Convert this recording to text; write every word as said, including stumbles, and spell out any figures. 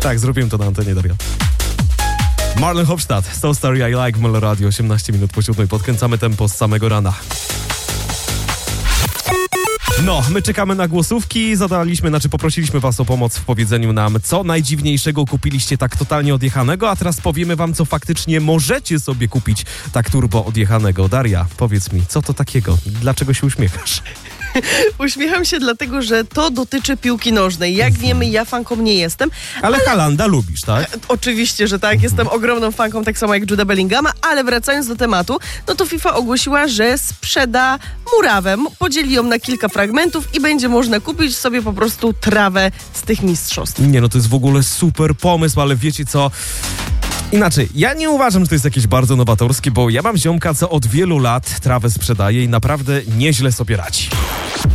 Tak, zrobiłem to na antenie, Daria. Marlen Hofstadt, So Story I Like, Melo Radio, osiemnaście minut po siódmej, podkręcamy tempo z samego rana. No, my czekamy na głosówki, zadaliśmy, znaczy poprosiliśmy was o pomoc w powiedzeniu nam, co najdziwniejszego kupiliście tak totalnie odjechanego, a teraz powiemy wam, co faktycznie możecie sobie kupić tak turbo odjechanego. Daria, powiedz mi, co to takiego? Dlaczego się uśmiechasz? Uśmiecham się dlatego, że to dotyczy piłki nożnej. Jak wiemy, ja fanką nie jestem. Ale, ale Haalanda lubisz, tak? E, oczywiście, że tak. Jestem ogromną fanką, tak samo jak Juda Bellingama, ale wracając do tematu, no to FIFA ogłosiła, że sprzeda murawę. Podzieli ją na kilka fragmentów i będzie można kupić sobie po prostu trawę z tych mistrzostw. Nie, no to jest w ogóle super pomysł, ale wiecie co... Inaczej, ja nie uważam, że to jest jakieś bardzo nowatorskie, bo ja mam ziomka, co od wielu lat trawę sprzedaje i naprawdę nieźle sobie radzi.